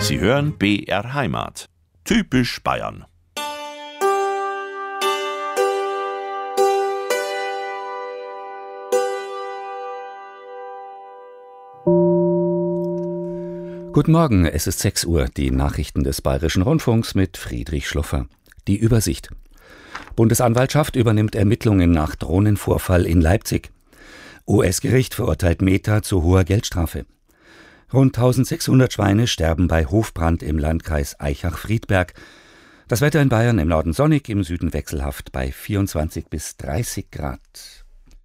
Sie hören BR Heimat. Typisch Bayern. Guten Morgen, es ist 6 Uhr, die Nachrichten des Bayerischen Rundfunks mit Friedrich Schluffer. Die Übersicht. Bundesanwaltschaft übernimmt Ermittlungen nach Drohnenvorfall in Leipzig. US-Gericht verurteilt Meta zu hoher Geldstrafe. Rund 1600 Schweine sterben bei Hofbrand im Landkreis Aichach-Friedberg. Das Wetter in Bayern im Norden sonnig, im Süden wechselhaft bei 24 bis 30 Grad.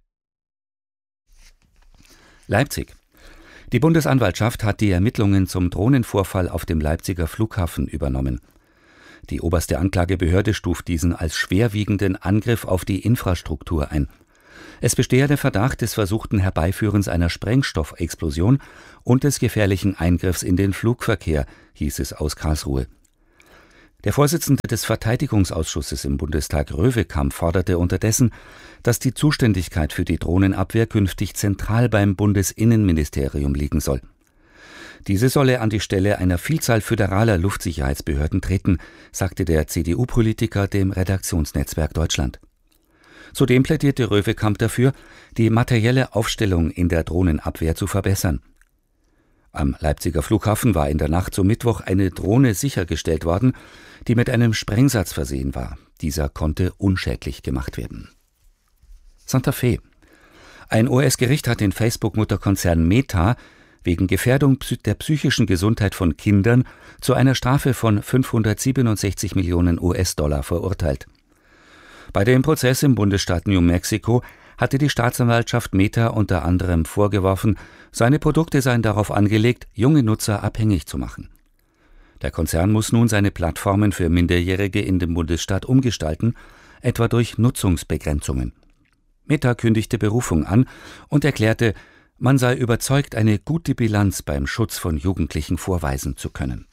Leipzig. Die Bundesanwaltschaft hat die Ermittlungen zum Drohnenvorfall auf dem Leipziger Flughafen übernommen. Die oberste Anklagebehörde stuft diesen als schwerwiegenden Angriff auf die Infrastruktur ein. Es bestehe der Verdacht des versuchten Herbeiführens einer Sprengstoffexplosion und des gefährlichen Eingriffs in den Flugverkehr, hieß es aus Karlsruhe. Der Vorsitzende des Verteidigungsausschusses im Bundestag, Röwekamp, forderte unterdessen, dass die Zuständigkeit für die Drohnenabwehr künftig zentral beim Bundesinnenministerium liegen soll. Diese solle an die Stelle einer Vielzahl föderaler Luftsicherheitsbehörden treten, sagte der CDU-Politiker dem Redaktionsnetzwerk Deutschland. Zudem plädierte Röwekamp dafür, die materielle Aufstellung in der Drohnenabwehr zu verbessern. Am Leipziger Flughafen war in der Nacht zum Mittwoch eine Drohne sichergestellt worden, die mit einem Sprengsatz versehen war. Dieser konnte unschädlich gemacht werden. Santa Fe. Ein US-Gericht hat den Facebook-Mutterkonzern Meta wegen Gefährdung der psychischen Gesundheit von Kindern zu einer Strafe von 567 Millionen US-Dollar verurteilt. Bei dem Prozess im Bundesstaat New Mexico hatte die Staatsanwaltschaft Meta unter anderem vorgeworfen, seine Produkte seien darauf angelegt, junge Nutzer abhängig zu machen. Der Konzern muss nun seine Plattformen für Minderjährige in dem Bundesstaat umgestalten, etwa durch Nutzungsbegrenzungen. Meta kündigte Berufung an und erklärte, man sei überzeugt, eine gute Bilanz beim Schutz von Jugendlichen vorweisen zu können.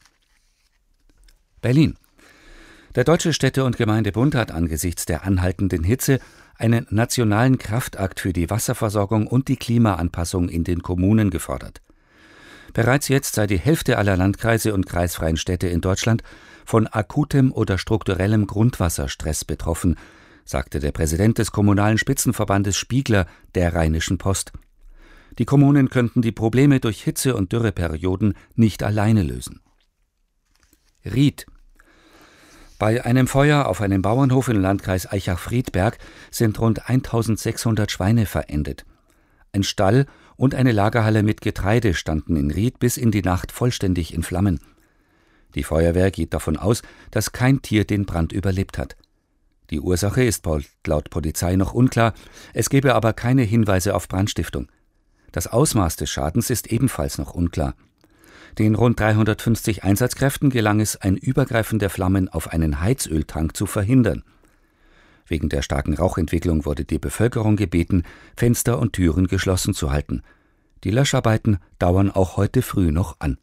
Berlin. Der Deutsche Städte- und Gemeindebund hat angesichts der anhaltenden Hitze einen nationalen Kraftakt für die Wasserversorgung und die Klimaanpassung in den Kommunen gefordert. Bereits jetzt sei die Hälfte aller Landkreise und kreisfreien Städte in Deutschland von akutem oder strukturellem Grundwasserstress betroffen, sagte der Präsident des Kommunalen Spitzenverbandes Spiegler der Rheinischen Post. Die Kommunen könnten die Probleme durch Hitze- und Dürreperioden nicht alleine lösen. Ried. Bei einem Feuer auf einem Bauernhof im Landkreis Aichach-Friedberg sind rund 1600 Schweine verendet. Ein Stall und eine Lagerhalle mit Getreide standen in Ried bis in die Nacht vollständig in Flammen. Die Feuerwehr geht davon aus, dass kein Tier den Brand überlebt hat. Die Ursache ist laut Polizei noch unklar, es gebe aber keine Hinweise auf Brandstiftung. Das Ausmaß des Schadens ist ebenfalls noch unklar. Den rund 350 Einsatzkräften gelang es, ein Übergreifen der Flammen auf einen Heizöltank zu verhindern. Wegen der starken Rauchentwicklung wurde die Bevölkerung gebeten, Fenster und Türen geschlossen zu halten. Die Löscharbeiten dauern auch heute früh noch an.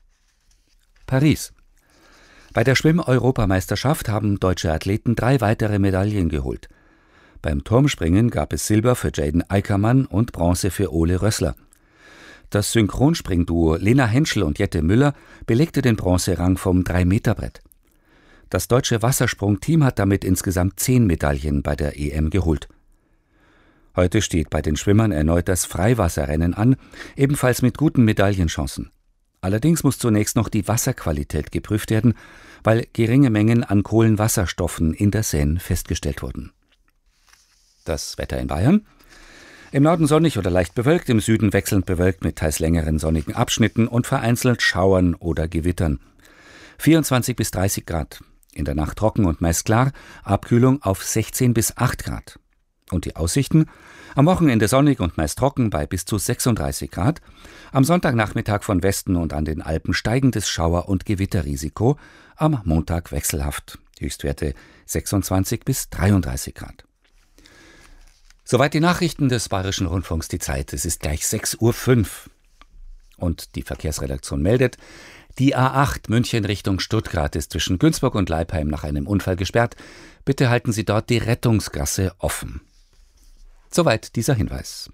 Paris. Bei der Schwimm-Europameisterschaft haben deutsche Athleten 3 weitere Medaillen geholt. Beim Turmspringen gab es Silber für Jaden Eickermann und Bronze für Ole Rössler. Das Synchronspringduo Lena Henschel und Jette Müller belegte den Bronzerang vom 3-Meter-Brett. Das deutsche Wassersprungteam hat damit insgesamt 10 Medaillen bei der EM geholt. Heute steht bei den Schwimmern erneut das Freiwasserrennen an, ebenfalls mit guten Medaillenchancen. Allerdings muss zunächst noch die Wasserqualität geprüft werden, weil geringe Mengen an Kohlenwasserstoffen in der Seine festgestellt wurden. Das Wetter in Bayern. Im Norden sonnig oder leicht bewölkt, im Süden wechselnd bewölkt mit teils längeren sonnigen Abschnitten und vereinzelt Schauern oder Gewittern. 24 bis 30 Grad. In der Nacht trocken und meist klar, Abkühlung auf 16 bis 8 Grad. Und die Aussichten? Am Wochenende sonnig und meist trocken bei bis zu 36 Grad. Am Sonntagnachmittag von Westen und an den Alpen steigendes Schauer- und Gewitterrisiko. Am Montag wechselhaft. Höchstwerte 26 bis 33 Grad. Soweit die Nachrichten des Bayerischen Rundfunks. Die Zeit, es ist gleich 6:05 Uhr. Und die Verkehrsredaktion meldet, die A8 München Richtung Stuttgart ist zwischen Günzburg und Leipheim nach einem Unfall gesperrt. Bitte halten Sie dort die Rettungsgasse offen. Soweit dieser Hinweis.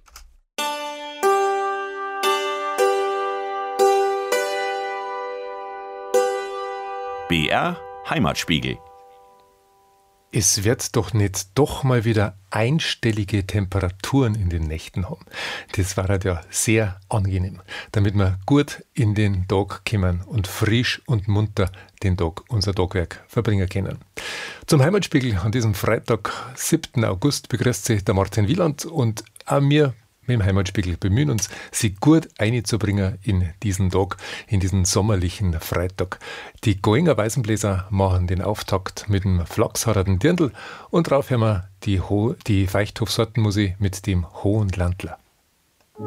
BR Heimatspiegel. Es wird doch nicht doch mal wieder einstellige Temperaturen in den Nächten haben. Das war halt ja sehr angenehm, damit wir gut in den Tag kommen und frisch und munter den Tag, unser Tagwerk verbringen können. Zum Heimatspiegel an diesem Freitag, 7. August, begrüßt sich der Martin Wieland und auch wir mit dem Heimatspiegel bemühen uns, sie gut einzubringen in diesen Tag, in diesen sommerlichen Freitag. Die Goinger Weißenbläser machen den Auftakt mit dem flachshaarigen Dirndl und drauf hören wir die Feichthof-Sortenmusik mit dem Hohenlandler.